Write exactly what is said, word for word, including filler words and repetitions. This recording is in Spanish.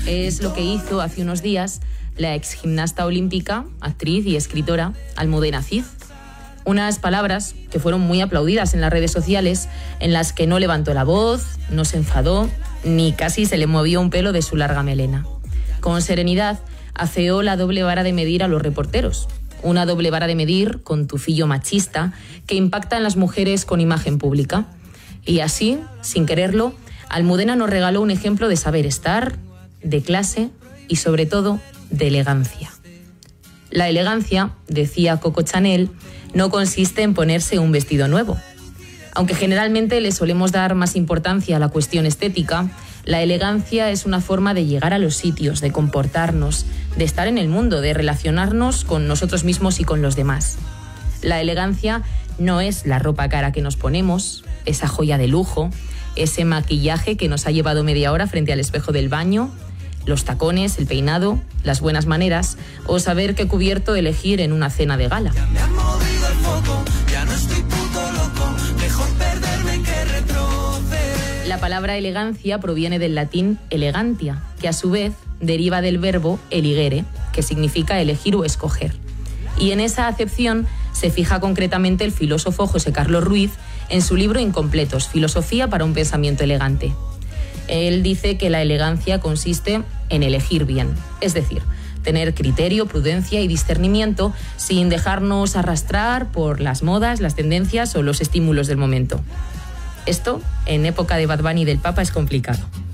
Es lo que hizo hace unos días la ex gimnasta olímpica, actriz y escritora Almudena Cid. Unas palabras que fueron muy aplaudidas en las redes sociales, en las que no levantó la voz, no se enfadó, ni casi se le movió un pelo de su larga melena. Con serenidad afeó la doble vara de medir a los reporteros. Una doble vara de medir con tufillo machista que impacta en las mujeres con imagen pública. Y así, sin quererlo, Almudena nos regaló un ejemplo de saber estar, de clase y sobre todo de elegancia. La elegancia, decía Coco Chanel, no consiste en ponerse un vestido nuevo. Aunque generalmente le solemos dar más importancia a la cuestión estética, la elegancia es una forma de llegar a los sitios, de comportarnos, de estar en el mundo, de relacionarnos con nosotros mismos y con los demás. La elegancia no es la ropa cara que nos ponemos, esa joya de lujo, ese maquillaje que nos ha llevado media hora frente al espejo del baño, los tacones, el peinado, las buenas maneras o saber qué cubierto elegir en una cena de gala. Ya me han movido el foco, ya no estoy puto loco, mejor perderme que retroceder. La palabra elegancia proviene del latín elegantia, que a su vez deriva del verbo eligere, que significa elegir o escoger. Y en esa acepción se fija concretamente el filósofo José Carlos Ruiz en su libro Incompletos, Filosofía para un pensamiento elegante. Él dice que la elegancia consiste en elegir bien, es decir, tener criterio, prudencia y discernimiento sin dejarnos arrastrar por las modas, las tendencias o los estímulos del momento. Esto, en época de Bad Bunny y del Papa, es complicado.